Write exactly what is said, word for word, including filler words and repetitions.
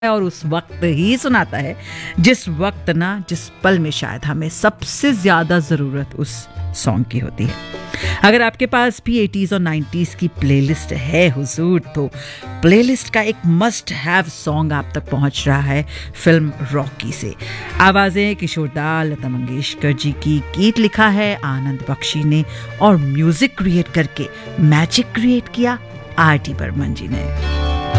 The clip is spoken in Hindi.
और उस वक्त ही सुनाता है जिस वक्त ना जिस पल में शायद हमें सबसे ज़्यादा ज़रूरत उस सॉन्ग की होती है। अगर आपके पास भी एटीज़ और नाइन्टीज़ की प्लेलिस्ट है हुजूर, तो प्लेलिस्ट का एक मस्ट हैव सॉन्ग आप तक पहुंच रहा है फिल्म रॉकी से। आवाज़ें किशोर दा, लता मंगेशकर जी की, गीत लिखा है आनंद बख्शी ने और म्यूज़िक क्रिएट करके मैजिक क्रिएट किया आर डी बर्मन जी ने।